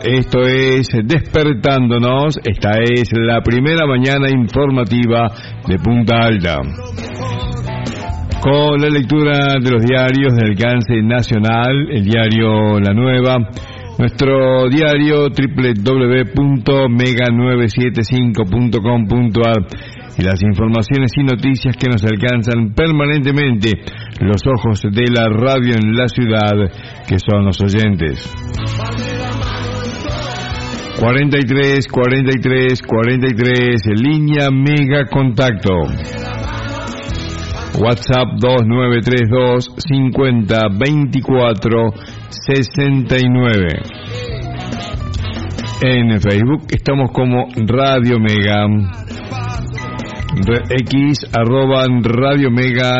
Esto es Despertándonos, esta es la primera mañana informativa de Punta Alta. Con la lectura de los diarios de alcance nacional, el diario La Nueva, nuestro diario www.mega975.com.ar y las informaciones y noticias que nos alcanzan permanentemente los ojos de la radio en la ciudad, que son los oyentes. 43 43 43, línea Mega Contacto. WhatsApp 2932 50 24 69. En Facebook estamos como Radio Mega. X @ Radio Mega